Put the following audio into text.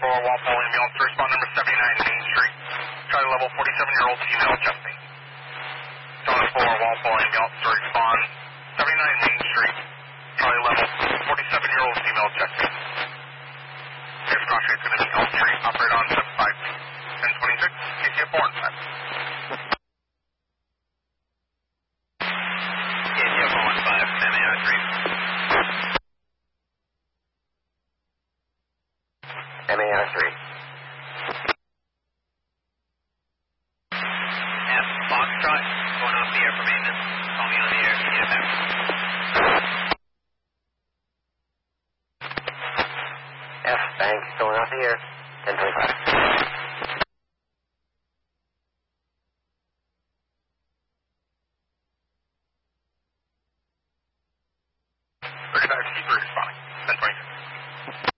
Walpole ambulance to respond number 79 Main Street. Charlie level 47-year-old female chest pain. Zone 4 Walpole ambulance to respond 79 Main Street. Charlie level 47-year-old female chest pain. Next cross rate is going to be L3, operate on 75 1026, KCF 4 and 5. KCF 415, MAR3. MAR3. F Foxtrot, going off the air for maintenance. Call me on the air, KCF. F Bank, going off the air, 1025.